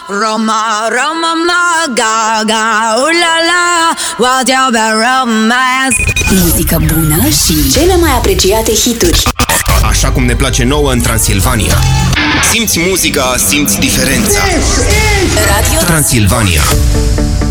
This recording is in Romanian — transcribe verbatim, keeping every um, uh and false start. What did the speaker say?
Roma, Roma, ma, gaga, ulala, what your romance. Muzică bună și cele mai apreciate hituri. Așa cum ne place nouă în Transilvania. Simți muzica, simți diferența. Radio Transilvania.